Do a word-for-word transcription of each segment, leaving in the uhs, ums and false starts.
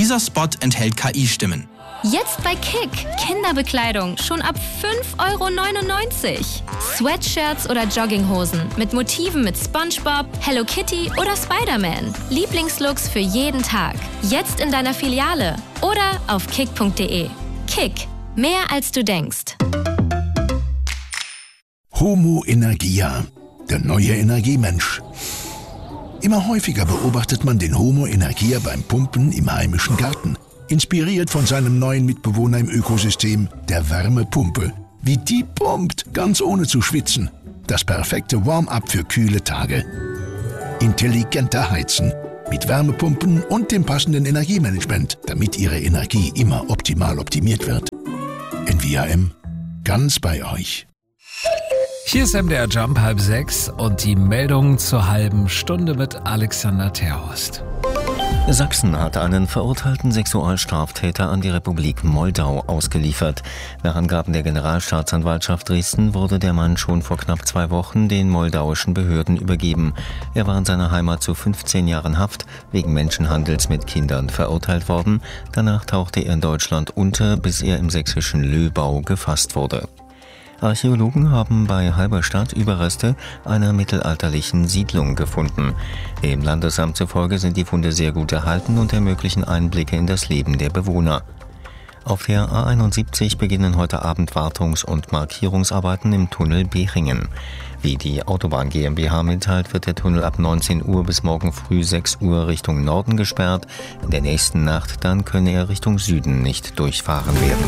Dieser Spot enthält K I-Stimmen. Jetzt bei Kick. Kinderbekleidung schon ab fünf Euro neunundneunzig. Sweatshirts oder Jogginghosen mit Motiven mit SpongeBob, Hello Kitty oder Spider-Man. Lieblingslooks für jeden Tag. Jetzt in deiner Filiale oder auf kick punkt de. Kick. Mehr als du denkst. Homo Energia, der neue Energiemensch. Immer häufiger beobachtet man den Homo Energia beim Pumpen im heimischen Garten. Inspiriert von seinem neuen Mitbewohner im Ökosystem, der Wärmepumpe. Wie die pumpt, ganz ohne zu schwitzen. Das perfekte Warm-up für kühle Tage. Intelligenter Heizen. Mit Wärmepumpen und dem passenden Energiemanagement, damit Ihre Energie immer optimal optimiert wird. N V A M, ganz bei euch. Hier ist M D R Jump halb sechs und die Meldung zur halben Stunde mit Alexander Terhorst. Sachsen hat einen verurteilten Sexualstraftäter an die Republik Moldau ausgeliefert. Nach Angaben der Generalstaatsanwaltschaft Dresden wurde der Mann schon vor knapp zwei Wochen den moldauischen Behörden übergeben. Er war in seiner Heimat zu fünfzehn Jahren Haft wegen Menschenhandels mit Kindern verurteilt worden. Danach tauchte er in Deutschland unter, bis er im sächsischen Löbau gefasst wurde. Archäologen haben bei Halberstadt Überreste einer mittelalterlichen Siedlung gefunden. Dem Landesamt zufolge sind die Funde sehr gut erhalten und ermöglichen Einblicke in das Leben der Bewohner. Auf der A einundsiebzig beginnen heute Abend Wartungs- und Markierungsarbeiten im Tunnel Bechingen. Wie die Autobahn GmbH mitteilt, wird der Tunnel ab neunzehn Uhr bis morgen früh sechs Uhr Richtung Norden gesperrt. In der nächsten Nacht dann könne er Richtung Süden nicht durchfahren werden.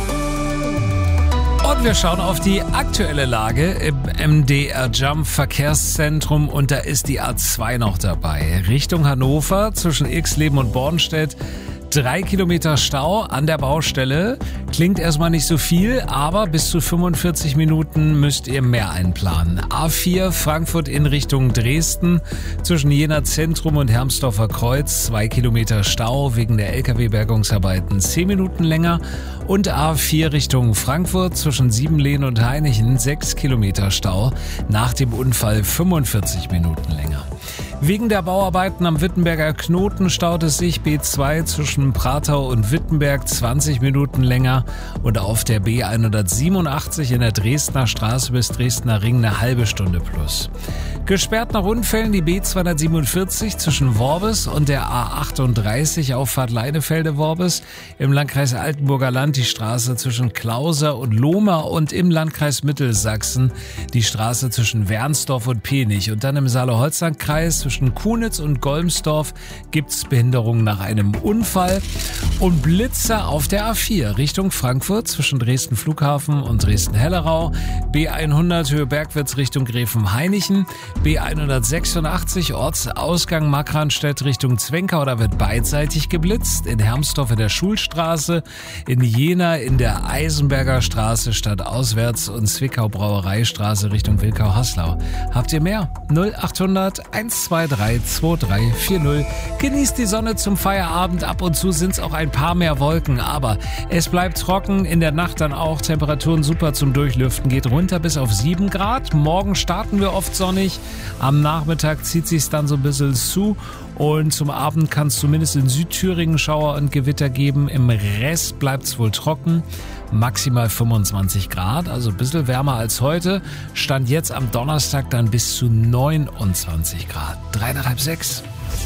Und wir schauen auf die aktuelle Lage im M D R Jump Verkehrszentrum und da ist die A zwei noch dabei. Richtung Hannover zwischen Irxleben und Bornstedt. Drei Kilometer Stau an der Baustelle. Klingt erstmal nicht so viel, aber bis zu fünfundvierzig Minuten müsst ihr mehr einplanen. A vier Frankfurt in Richtung Dresden. Zwischen Jena Zentrum und Hermsdorfer Kreuz. Zwei Kilometer Stau wegen der L K W-Bergungsarbeiten. Zehn Minuten länger. Und A vier Richtung Frankfurt zwischen Siebenlehn und Hainichen. Sechs Kilometer Stau. Nach dem Unfall fünfundvierzig Minuten länger. Wegen der Bauarbeiten am Wittenberger Knoten staut es sich B zwei zwischen Pratau und Wittenberg zwanzig Minuten länger und auf der B hundertsiebenundachtzig in der Dresdner Straße bis Dresdner Ring eine halbe Stunde plus. Gesperrt nach Unfällen die B zweihundertsiebenundvierzig zwischen Worbis und der A achtunddreißig Auffahrt Leinefelde-Worbis. Im Landkreis Altenburger Land die Straße zwischen Klauser und Lohmer und im Landkreis Mittelsachsen die Straße zwischen Wernsdorf und Penich. Und dann im Saale-Holzland-Kreis zwischen Kunitz und Golmsdorf gibt es Behinderungen nach einem Unfall. Und Blitze auf der A vier Richtung Frankfurt zwischen Dresden Flughafen und Dresden-Hellerau. B hundert Höhe Bergwitz Richtung Gräfenhainichen. B hundertsechsundachtzig Ortsausgang Markranstädt Richtung Zwenkau, da wird beidseitig geblitzt. In Hermsdorf in der Schulstraße, in Jena in der Eisenberger Straße stadtauswärts und Zwickau Brauereistraße Richtung Wilkau-Haslau. Habt ihr mehr? null achthundert eins zwei drei zwei drei vier null. Genießt die Sonne zum Feierabend. Ab und zu sind es auch ein paar mehr Wolken, aber es bleibt trocken. In der Nacht dann auch Temperaturen super zum Durchlüften. Geht runter bis auf sieben Grad. Morgen starten wir oft sonnig. Am Nachmittag zieht sich's dann so ein bisschen zu. Und zum Abend kann es zumindest in Südthüringen Schauer und Gewitter geben. Im Rest bleibt es wohl trocken. Maximal fünfundzwanzig Grad, also ein bisschen wärmer als heute. Stand jetzt am Donnerstag dann bis zu neunundzwanzig Grad. Drei nach halb sechs.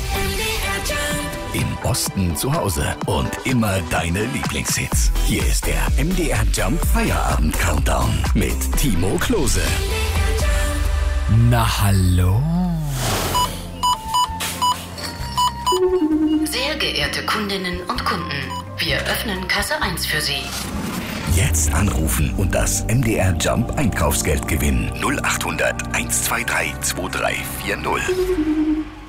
Im Osten zu Hause und immer deine Lieblingshits. Hier ist der M D R Jump Feierabend Countdown mit Timo Klose. Na hallo. Sehr geehrte Kundinnen und Kunden, wir öffnen Kasse eins für Sie. Jetzt anrufen und das M D R Jump Einkaufsgeld gewinnen. null achthundert eins zwei drei zwei drei vier null.